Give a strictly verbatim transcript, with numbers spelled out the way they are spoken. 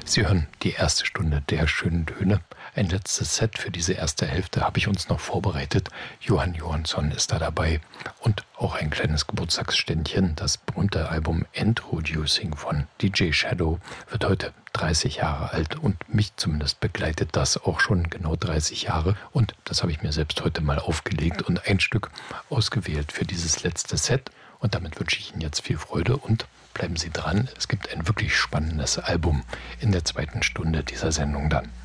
Sie hören die erste Stunde der schönen Töne. Ein letztes Set für diese erste Hälfte habe ich uns noch vorbereitet. Johann Johansson ist da dabei und auch ein kleines Geburtstagsständchen. Das berühmte Album Introducing von D J Shadow wird heute dreißig Jahre alt und mich zumindest begleitet das auch schon genau dreißig Jahre. Und das habe ich mir selbst heute mal aufgelegt und ein Stück ausgewählt für dieses letzte Set. Und damit wünsche ich Ihnen jetzt viel Freude und bleiben Sie dran. Es gibt ein wirklich spannendes Album in der zweiten Stunde dieser Sendung dann.